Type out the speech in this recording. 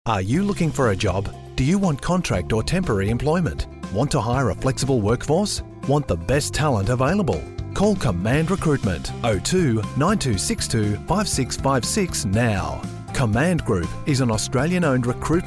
Are you looking for a job? Do you want contract or temporary employment? Want to hire a flexible workforce? Want the best talent available? Call Command Recruitment 02 9262 5656 now. Command Group is an Australian-owned recruitment